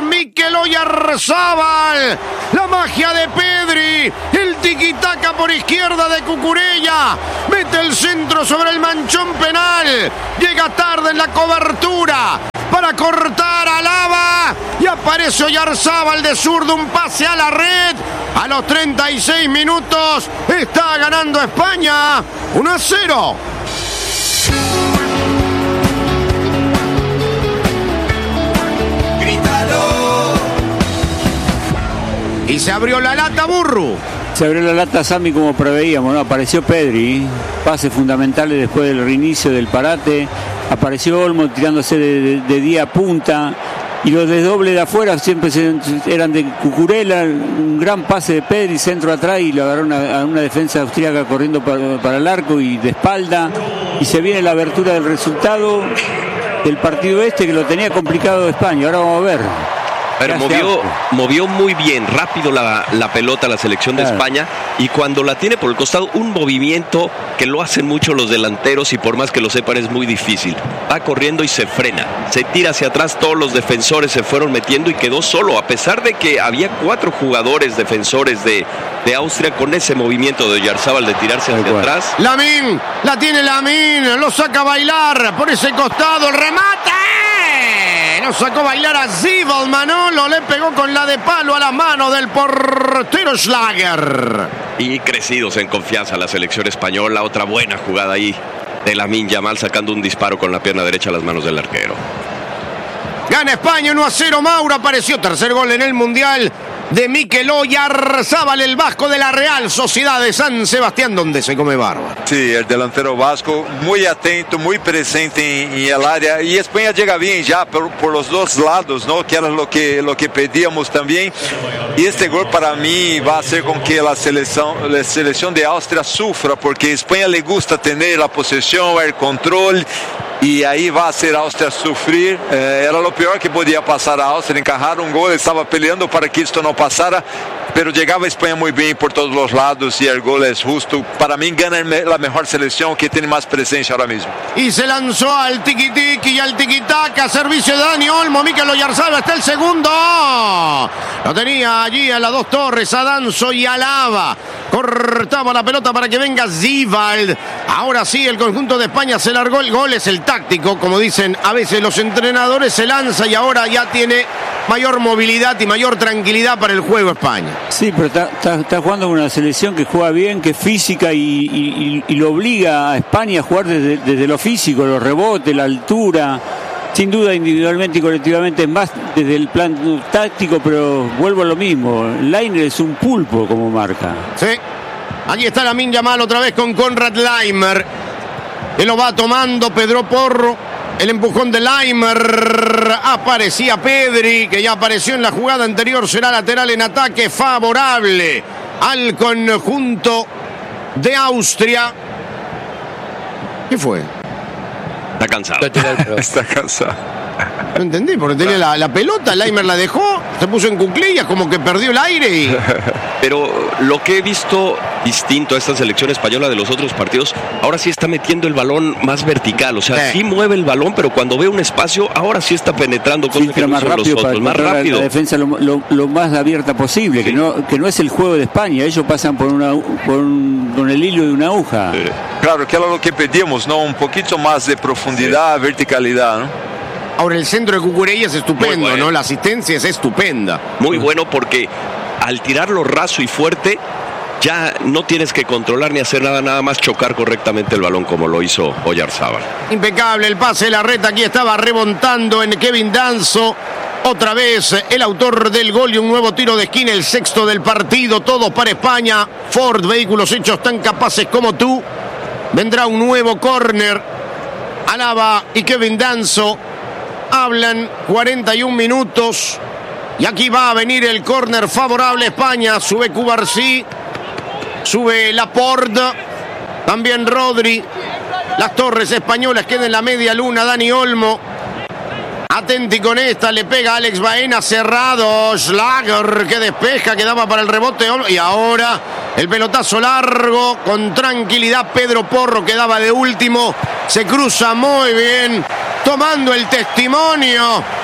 por Mikel Oyarzabal. La magia de Pedri. El tiquitaca por izquierda de Cucurella. Mete el centro sobre el manchón penal. Llega tarde en la cobertura para cortar a Alaba. Y aparece Oyarzabal de zurdo. Un pase a la red. A los 36 minutos está ganando España 1-0. Y se abrió la lata, Burru. Se abrió la lata, Sami, como preveíamos, ¿no? Apareció Pedri, pases fundamentales después del reinicio del parate. Apareció Olmo tirándose de día a punta. Y los desdobles de afuera siempre eran de Cucurella. Un gran pase de Pedri, centro atrás, y lo agarró a una defensa austríaca corriendo para el arco y de espalda. Y se viene la abertura del resultado del partido que lo tenía complicado España. Ahora vamos a ver. Pero movió muy bien, rápido la pelota la selección de España, y cuando la tiene por el costado, un movimiento que lo hacen mucho los delanteros, y por más que lo sepan es muy difícil. Va corriendo y se frena, se tira hacia atrás, todos los defensores se fueron metiendo y quedó solo, a pesar de que había 4 jugadores defensores de Austria. Con ese movimiento de Oyarzabal de tirarse hacia atrás. Lamine, la tiene Lamine, lo saca a bailar por ese costado, el remate. Lo sacó a bailar a Zibal, Manolo, le pegó con la de palo a la mano del portero Schlager. Y crecidos en confianza la selección española. Otra buena jugada ahí de Lamine Yamal sacando un disparo con la pierna derecha a las manos del arquero. Gana España 1-0. Mauro apareció, tercer gol en el Mundial de Mikel Oyarzabal, el vasco de la Real Sociedad de San Sebastián, donde se come bárbaro. Sí, el delantero vasco muy atento, muy presente en el área, y España llega bien ya por los dos lados, ¿no? Que era lo que pedíamos también. Y este gol para mí va a hacer con que la selección de Austria sufra, porque a España le gusta tener la posesión, el control, y ahí va a hacer Austria sufrir. Era lo peor que podía pasar a Austria, encajar un gol. Estaba peleando para que esto no pasara, pero llegaba España muy bien por todos los lados, y el gol es justo. Para mí gana la mejor selección, que tiene más presencia ahora mismo. Y se lanzó al tiquitiqui y al tiquitaca, servicio de Dani Olmo. Mikel Oyarzabal, está el segundo. Lo tenía allí a las dos torres, a Danso y a Alaba. Cortaba la pelota para que venga Zibal. Ahora sí, el conjunto de España se largó. El gol es el táctico, como dicen a veces los entrenadores. Se lanza y ahora ya tiene mayor movilidad y mayor tranquilidad para el juego España. Sí, pero está jugando con una selección que juega bien, que es física, y lo obliga a España a jugar desde lo físico, los rebotes, la altura. Sin duda, individualmente y colectivamente es más desde el plan táctico, pero vuelvo a lo mismo. Leiner es un pulpo como marca. Sí. Allí está Lamine Yamal otra vez con Konrad Laimer. Que lo va tomando Pedro Porro. El empujón de Laimer. Aparecía Pedri, que ya apareció en la jugada anterior. Será lateral en ataque favorable al conjunto de Austria. ¿Qué fue? Está cansado. Está cansado. No entendí, porque tenía la pelota, Laimer la dejó, se puso en cuclillas, como que perdió el aire y... Pero lo que he visto distinto a esta selección española de los otros partidos, ahora sí está metiendo el balón más vertical, o sea, sí mueve el balón, pero cuando ve un espacio, ahora sí está penetrando, cosa que no más rápido, los otros, más rápido. La defensa lo más abierta posible, sí. que no es el juego de España, ellos pasan con el hilo de una aguja. Claro, que era lo que pedimos, ¿no? Un poquito más de profundidad, verticalidad, ¿no? Ahora el centro de Cucurella es estupendo, bueno, ¿no? La asistencia es estupenda. Muy bueno, porque al tirarlo raso y fuerte, ya no tienes que controlar ni hacer nada más chocar correctamente el balón como lo hizo Oyarzabal. Impecable el pase de la reta, aquí estaba remontando en Kevin Danso. Otra vez el autor del gol y un nuevo tiro de esquina, el sexto del partido, todo para España. Ford, vehículos hechos tan capaces como tú. Vendrá un nuevo córner. Alaba y Kevin Danso hablan 41 minutos. Y aquí va a venir el córner favorable a España. Sube Cubarsí, sube Laporte, también Rodri. Las torres españolas quedan en la media luna. Dani Olmo, atenti con esta, le pega a Alex Baena, cerrado. Schlager que despeja, que daba para el rebote. Y ahora el pelotazo largo, con tranquilidad. Pedro Porro, que daba de último, se cruza muy bien, tomando el testimonio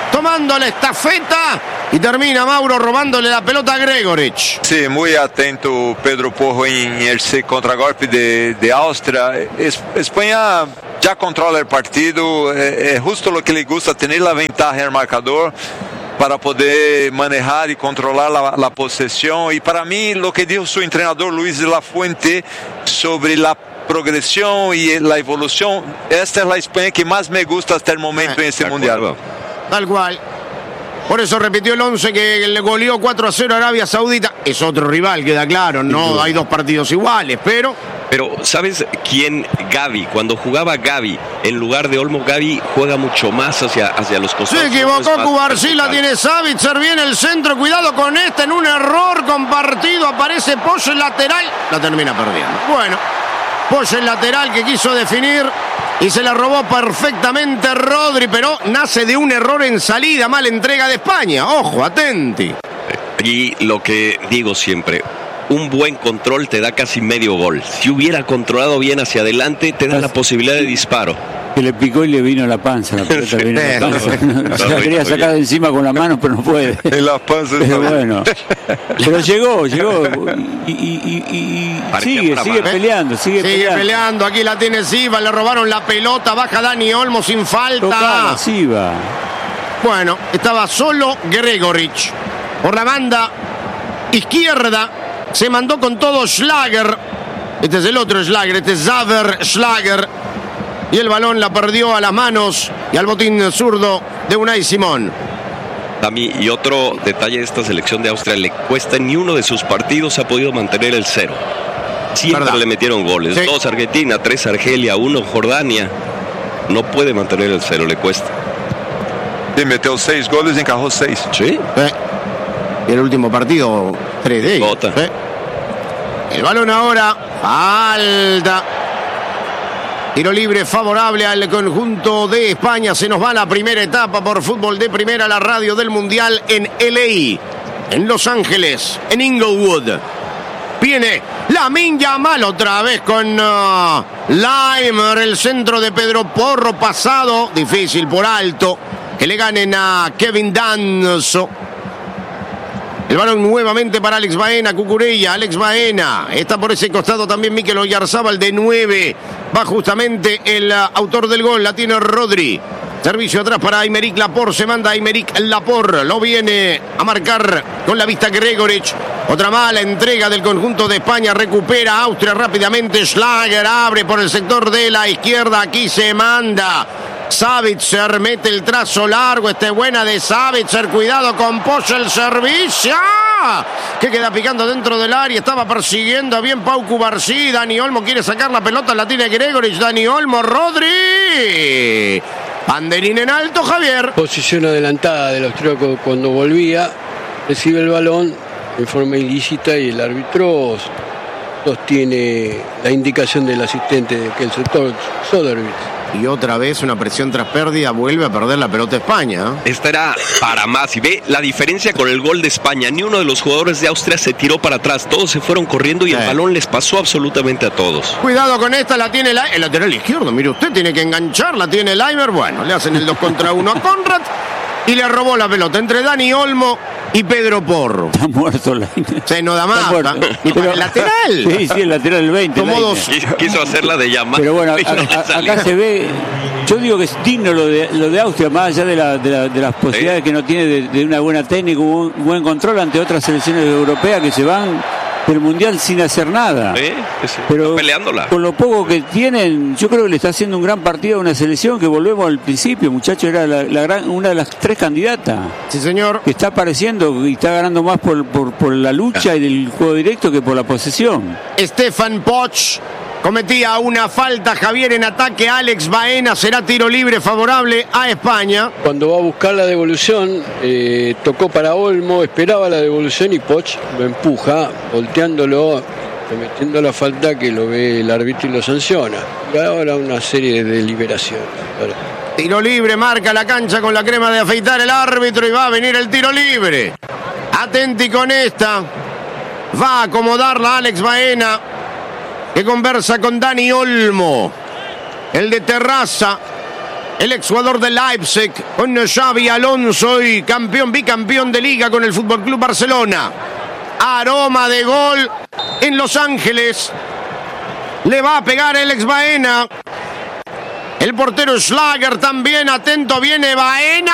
tomando la estafeta y termina Mauro robándole la pelota a Gregorich. Sí, muy atento Pedro Porro en el contragolpe de Austria. España ya controla el partido, es justo lo que le gusta, tener la ventaja en el marcador para poder manejar y controlar la posesión. Y para mí lo que dijo su entrenador Luis de la Fuente sobre la progresión y la evolución, esta es la España que más me gusta hasta el momento en este mundial. Tal cual. Por eso repitió el 11 que le goleó 4-0 a Arabia Saudita. Es otro rival, queda claro, no hay dos partidos iguales, pero ¿sabes quién? Gavi. Cuando jugaba Gavi, en lugar de Olmo, Gavi juega mucho más hacia los costados. Se equivocó Cubarsí, la tiene Savitzer, viene el centro, cuidado con esta, en un error compartido, aparece Pozo el lateral, la termina perdiendo. Bueno, Pozo el lateral que quiso definir y se la robó perfectamente Rodri, pero nace de un error en salida, mala entrega de España. Ojo, atenti. Y lo que digo siempre, un buen control te da casi medio gol. Si hubiera controlado bien hacia adelante, te da la posibilidad de disparo. Que le picó y le vino la panza. La pelota le vino la panza. Se la quería sacar de encima con la mano, pero no puede. En la panza. Pero bueno. Pero llegó. Y sigue peleando. Sigue peleando. Aquí la tiene Silva, le robaron la pelota. Baja Dani Olmo sin falta. Tocala, Silva. Bueno, estaba solo Gregorich. Por la banda izquierda se mandó con todo Schlager. Este es el otro Schlager, este es Xaver Schlager. Y el balón la perdió a las manos y al botín zurdo de Unai Simón. Y otro detalle de esta selección de Austria, le cuesta, en ni uno de sus partidos ha podido mantener el 0. Siempre ¿verdad? Le metieron goles. Sí. 2 Argentina, 3 Argelia, 1 Jordania. No puede mantener el 0, le cuesta. Y metió 6 goles y encajó 6. Sí. Y el último partido, 3 de ellos. El balón ahora, falta. Tiro libre favorable al conjunto de España. Se nos va la primera etapa por Fútbol de Primera, la radio del Mundial en LA, en Los Ángeles, en Inglewood. Viene Lamine Yamal otra vez con Leimer, el centro de Pedro Porro pasado. Difícil por alto que le ganen a Kevin Danso. El balón nuevamente para Alex Baena, Cucurella, Alex Baena. Está por ese costado también Mikel Oyarzábal de 9. Va justamente el autor del gol, la tiene Rodri. Servicio atrás para Aymeric Laporte, se manda Aymeric Laporte. Lo viene a marcar con la vista Gregorich. Otra mala entrega del conjunto de España, recupera Austria rápidamente. Schlager abre por el sector de la izquierda, aquí se manda. Savitzer mete el trazo largo, esta es buena de Savitzer, cuidado con Pozo, el servicio que queda picando dentro del área, estaba persiguiendo bien Pau Cubarsí, Dani Olmo quiere sacar la pelota, la tiene Gregorich, Dani Olmo, Rodri, banderín en alto, Javier. Posición adelantada del austríaco cuando volvía, recibe el balón en forma ilícita y el árbitro sostiene la indicación del asistente de que el sector Soderwitz. Y otra vez una presión tras pérdida, vuelve a perder la pelota España. Esta era para más. Y ve la diferencia con el gol de España. Ni uno de los jugadores de Austria se tiró para atrás. Todos se fueron corriendo y el balón les pasó absolutamente a todos. Cuidado con esta, la tiene el lateral izquierdo. Mire usted, tiene que enganchar, la tiene Leimer. Bueno, le hacen el 2 contra 1 a Conrad. Y le robó la pelota entre Dani Olmo y Pedro Porro. Está muerto Leimer. Se no da más. Y para el lateral. Sí, el lateral del 20. Quiso hacerla de llamar. Pero bueno, acá se ve. Yo digo que es digno lo de Austria, más allá de las posibilidades que no tiene de una buena técnica, un buen control ante otras selecciones europeas que se van del Mundial sin hacer nada. Pero peleándola. Con lo poco que tienen, yo creo que le está haciendo un gran partido a una selección que volvemos al principio, muchachos, era una de las 3 candidatas. Sí, señor. Que está apareciendo y está ganando más por la lucha y del juego directo que por la posesión. Stefan Poch cometía una falta, Javier, en ataque. Alex Baena, será tiro libre favorable a España. Cuando va a buscar la devolución, tocó para Olmo, esperaba la devolución y Poch lo empuja, volteándolo, cometiendo la falta que lo ve el árbitro y lo sanciona. Y ahora una serie de deliberaciones. Tiro libre, marca la cancha con la crema de afeitar el árbitro y va a venir el tiro libre. Atenti con esta. Va a acomodarla Alex Baena, que conversa con Dani Olmo, el de Terraza. el exjugador de Leipzig, con Xabi Alonso y bicampeón de Liga con el FC Barcelona. Aroma de gol en Los Ángeles. Le va a pegar el ex Baena. El portero Schlager también, atento, viene Baena.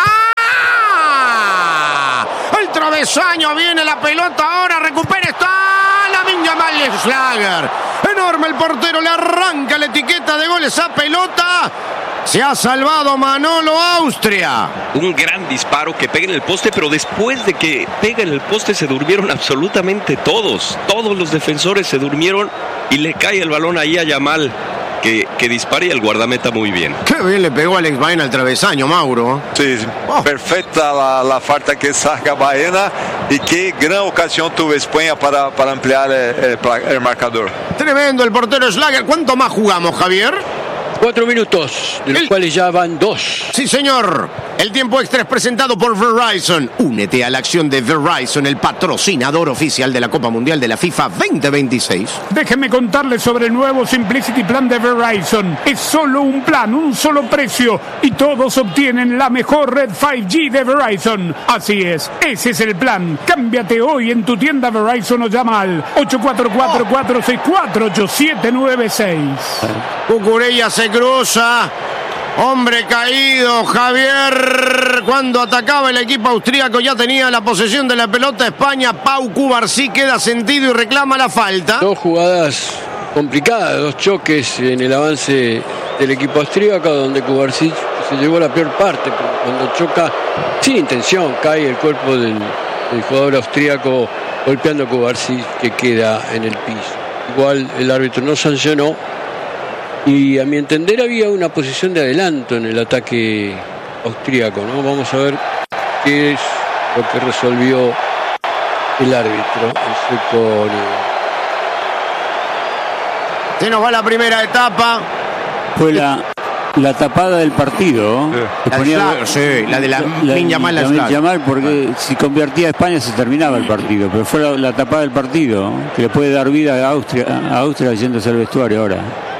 El travesaño, viene la pelota, ahora recupera, está Lamine Yamal y Schlager. Enorme el portero, le arranca la etiqueta de goles a pelota. Se ha salvado Manolo Austria. Un gran disparo que pega en el poste, pero después de que pega en el poste se durmieron absolutamente todos. Todos los defensores se durmieron y le cae el balón ahí a Yamal, que dispara y el guardameta muy bien. Qué bien le pegó a Alex Baena al travesaño, Mauro. Sí, perfecta la falta que saca Baena y qué gran ocasión tuvo España para ampliar el marcador. Tremendo el portero Schlager. ¿Cuánto más jugamos, Javier? 4 minutos, de los cuales ya van 2. Sí, señor. El tiempo extra es presentado por Verizon. Únete a la acción de Verizon, el patrocinador oficial de la Copa Mundial de la FIFA 2026. Déjenme contarles sobre el nuevo Simplicity Plan de Verizon. Es solo un plan, un solo precio, y todos obtienen la mejor red 5G de Verizon. Así es, ese es el plan. Cámbiate hoy en tu tienda Verizon o llama al 844-464-8796. Cucurella se cruza. Hombre caído, Javier. Cuando atacaba el equipo austríaco ya tenía la posesión de la pelota España. Pau Cubarsí queda sentido y reclama la falta. 2 jugadas complicadas, 2 choques en el avance del equipo austríaco, donde Cubarsí se llevó la peor parte. Cuando choca sin intención, cae el cuerpo del jugador austríaco golpeando a Cubarsí, que queda en el piso. Igual el árbitro no sancionó. Y a mi entender había una posición de adelanto en el ataque austríaco, ¿no? Vamos a ver qué es lo que resolvió el árbitro, el sueco. Se nos va la primera etapa. Fue la tapada del partido. La de Lamine Yamal, porque si convertía a España se terminaba el partido, pero fue la tapada del partido, que le puede dar vida a Austria yéndose al vestuario ahora.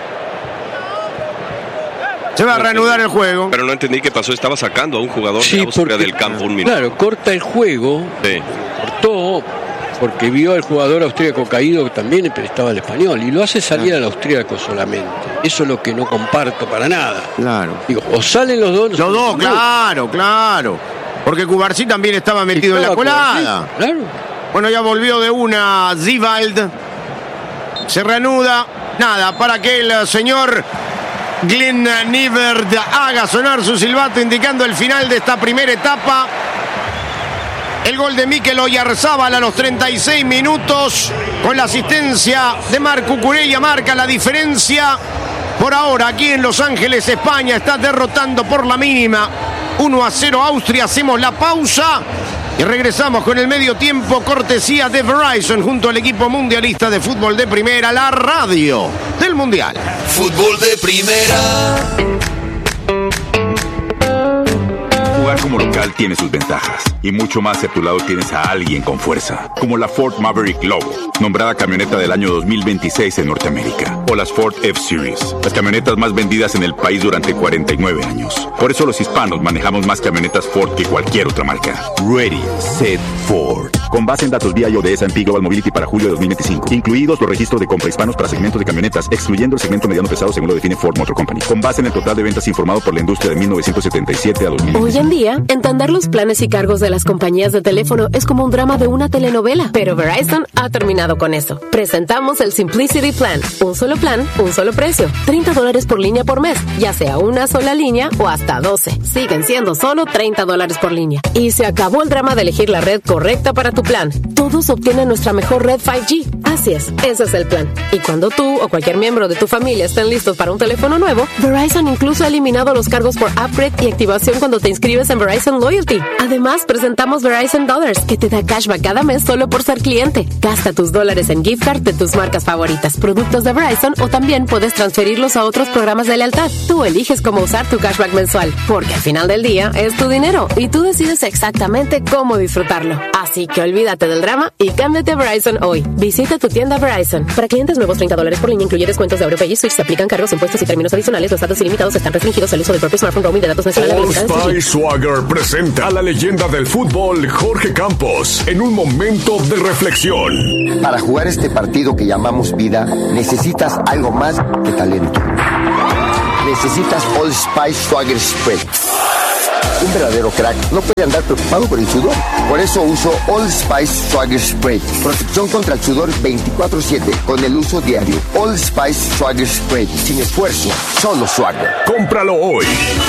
Se va a reanudar el juego. Pero no entendí qué pasó. Estaba sacando a un jugador de Austria del campo un minuto. Claro, corta el juego. Sí. Cortó porque vio al jugador austríaco caído, que también estaba el español, y lo hace salir al austríaco solamente. Eso es lo que no comparto para nada. Claro. Digo, o salen los dos. Los dos, claro. Porque Cubarsí también estaba metido en la colada. Claro. Bueno, ya volvió de una Zivald. Se reanuda. Nada, para que el señor Glenn Nivert haga sonar su silbato indicando el final de esta primera etapa. El gol de Mikel Oyarzábal a los 36 minutos con la asistencia de Marc Cucurella marca la diferencia. Por ahora aquí en Los Ángeles, España está derrotando por la mínima 1-0 Austria. Hacemos la pausa y regresamos con el medio tiempo, cortesía de Verizon, junto al equipo mundialista de fútbol de primera, la radio del mundial. Fútbol de primera. Jugar como local tiene sus ventajas y mucho más si a tu lado tienes a alguien con fuerza, como la Ford Maverick Lobo, nombrada camioneta del año 2026 en Norteamérica, o las Ford F-Series, las camionetas más vendidas en el país durante 49 años. Por eso los hispanos manejamos más camionetas Ford que cualquier otra marca. Ready, Set, Ford. Con base en datos BIO de S&P Global Mobility para julio de 2025, incluidos los registros de compra hispanos para segmentos de camionetas, excluyendo el segmento mediano pesado según lo define Ford Motor Company, con base en el total de ventas informado por la industria de 1977 a 2025. Hoy en día, entender los planes y cargos de las compañías de teléfono es como un drama de una telenovela, pero Verizon ha terminado con eso. Presentamos el Simplicity Plan. Un solo plan, un solo precio. $30 por línea por mes, ya sea una sola línea o hasta 12. Siguen siendo solo $30 por línea. Y se acabó el drama de elegir la red correcta para tu plan. Todos obtienen nuestra mejor red 5G. Así es, ese es el plan. Y cuando tú o cualquier miembro de tu familia estén listos para un teléfono nuevo, Verizon incluso ha eliminado los cargos por upgrade y activación cuando te inscribes en Verizon Loyalty. Además, presentamos Verizon Dollars, que te da cashback cada mes solo por ser cliente. Gasta tus dólares en gift card de tus marcas favoritas, productos de Verizon, o también puedes transferirlos a otros programas de lealtad. Tú eliges cómo usar tu cashback mensual, porque al final del día es tu dinero y tú decides exactamente cómo disfrutarlo. Así que olvídate Olvídate del drama y cámbiate a Verizon hoy. Visita tu tienda Verizon. Para clientes nuevos, $30 por línea, incluye descuentos de AuroPay y Switch. Se aplican cargos, impuestos y términos adicionales. Los datos ilimitados están restringidos al uso del propio smartphone, roaming de datos nacionales. Old Spice Swagger presenta a la leyenda del fútbol, Jorge Campos, en un momento de reflexión. Para jugar este partido que llamamos vida, necesitas algo más que talento. Necesitas Old Spice Swagger Spread. Un verdadero crack no puede andar preocupado por el sudor. Por eso uso Old Spice Swagger Spray. Protección contra el sudor 24/7 con el uso diario. Old Spice Swagger Spray. Sin esfuerzo, solo Swagger. Cómpralo hoy.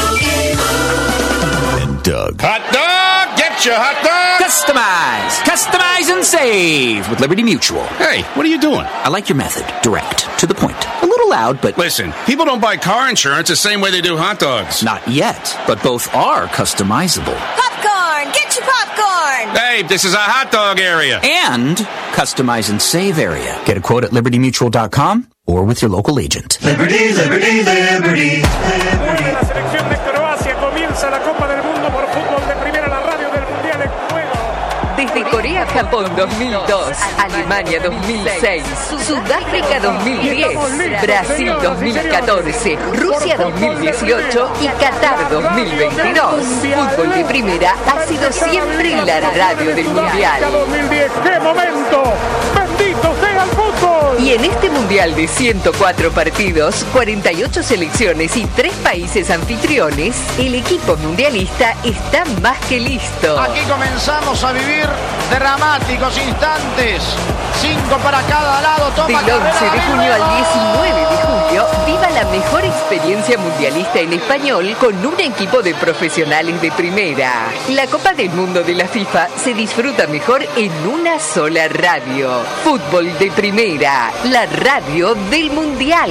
Hot dog! Get your hot dog! Customize and save with Liberty Mutual. Hey, what are you doing? I like your method. Direct. To the point. A little loud, but... Listen, people don't buy car insurance the same way they do hot dogs. Not yet, but both are customizable. Popcorn! Get your popcorn! Hey, this is a hot dog area. And customize and save area. Get a quote at libertymutual.com or with your local agent. Liberty, liberty, liberty, liberty. La selección de Croacia comienza la Copa del Mundo por fútbol de primera, la radio del Mundial en juego. Desde Corea-Japón 2002, Alemania 2006, Sudáfrica 2010, Brasil 2014, Rusia 2018 y Qatar 2022. Fútbol de primera ha sido siempre la radio del Mundial. 2010, ¡qué momento! ¡Bendito sea el fútbol! Y en este Mundial de 104 partidos, 48 selecciones y 3 países anfitriones, el equipo mundialista está más que listo. Aquí comenzamos a vivir dramáticos instantes. 5 para cada lado. Toma Del 11 de junio al 19 de julio, viva la mejor experiencia mundialista en español con un equipo de profesionales de primera. La Copa del Mundo de la FIFA se disfruta mejor en una sola radio. Fútbol de primera, la radio del Mundial.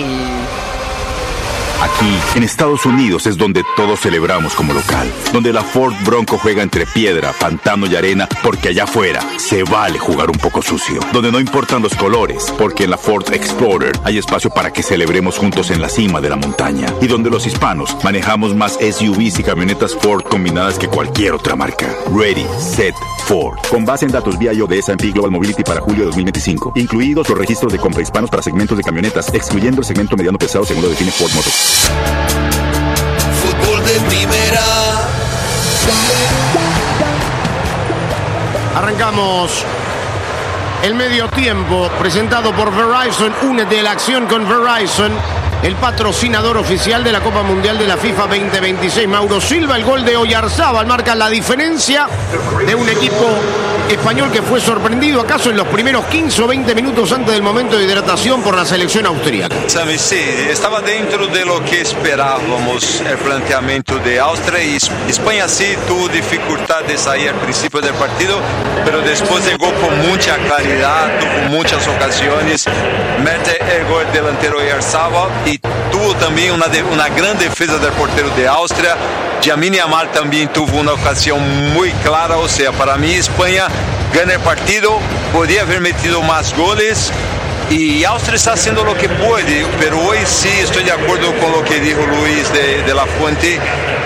Aquí, en Estados Unidos, es donde todos celebramos como local. Donde la Ford Bronco juega entre piedra, pantano y arena, porque allá afuera se vale jugar un poco sucio. Donde no importan los colores, porque en la Ford Explorer hay espacio para que celebremos juntos en la cima de la montaña. Y donde los hispanos manejamos más SUVs y camionetas Ford combinadas que cualquier otra marca. Ready, Set, Ford. Con base en datos BIO de S&P Global Mobility para julio de 2025. Incluidos los registros de compra hispanos para segmentos de camionetas, excluyendo el segmento mediano pesado según lo define Ford Motors. Fútbol de primera. Arrancamos el medio tiempo presentado por Verizon. Únete a la acción con Verizon, el patrocinador oficial de la Copa Mundial de la FIFA 2026. Mauro Silva, el gol de Oyarzábal marca la diferencia de un equipo español que fue sorprendido acaso en los primeros 15 o 20 minutos antes del momento de hidratación por la selección austríaca. Sí, estaba dentro de lo que esperábamos el planteamiento de Austria y España sí tuvo dificultad de salir al principio del partido, pero después llegó con mucha claridad, tuvo muchas ocasiones, mete el gol delantero Oyarzábal y tuvo también una gran defensa del portero de Austria. Lamine Yamal también tuvo una ocasión muy clara, o sea, para mí España gana el partido, podría haber metido más goles y Austria está haciendo lo que puede, pero hoy sí estoy de acuerdo con lo que dijo Luis de la Fuente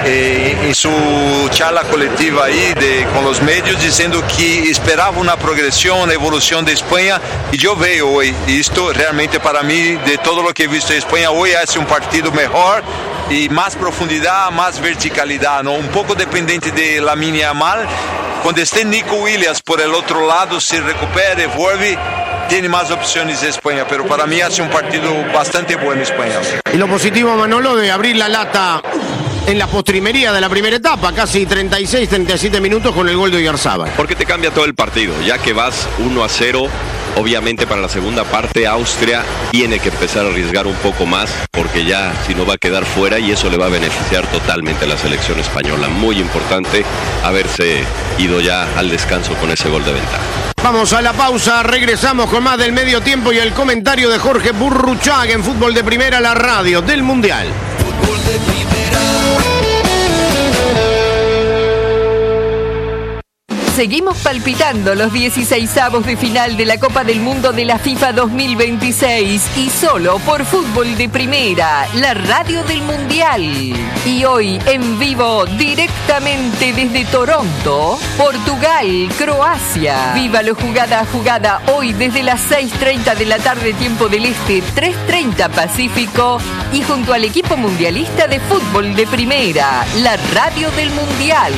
en su charla colectiva ahí con los medios, diciendo que esperaba una progresión, una evolución de España, y yo veo hoy esto realmente para mí, de todo lo que he visto en España, hoy hace un partido mejor y más profundidad, más verticalidad, ¿no? Un poco dependiente de Lamine Yamal. Cuando esté Nico Williams por el otro lado, se recupere, vuelve, tiene más opciones de España, pero para mí hace un partido bastante bueno España. Y lo positivo, Manolo, de abrir la lata en la postrimería de la primera etapa, casi 36, 37 minutos con el gol de Oyarzábal. Porque te cambia todo el partido, ya que vas 1-0. Obviamente para la segunda parte Austria tiene que empezar a arriesgar un poco más, porque ya si no va a quedar fuera, y eso le va a beneficiar totalmente a la selección española. Muy importante haberse ido ya al descanso con ese gol de ventaja. Vamos a la pausa, regresamos con más del medio tiempo y el comentario de Jorge Burruchaga en Fútbol de Primera, la radio del Mundial. Fútbol de primera. Seguimos palpitando los 16avos de final de la Copa del Mundo de la FIFA 2026 y solo por Fútbol de Primera, la radio del Mundial. Y hoy en vivo directamente desde Toronto, Portugal, Croacia. Vívalo jugada a jugada hoy desde las 6:30 de la tarde tiempo del Este, 3:30 Pacífico y junto al equipo mundialista de Fútbol de Primera, la radio del Mundial.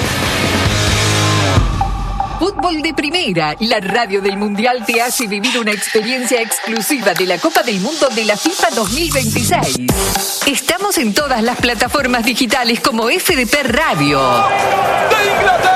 Fútbol de Primera, la radio del Mundial te hace vivir una experiencia exclusiva de la Copa del Mundo de la FIFA 2026. Estamos en todas las plataformas digitales como FDP Radio. ¡De Inglaterra!